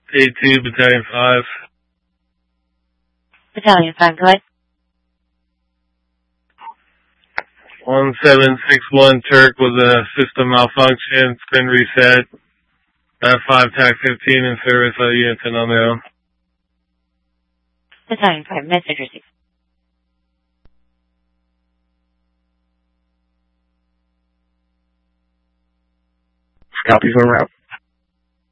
A2, Battalion 5. Battalion 5, go ahead. 1761 Turk was a system malfunction, spin reset. 5 TAC 15 in service, units and on their own. Battalion 5, message received. Copies en route.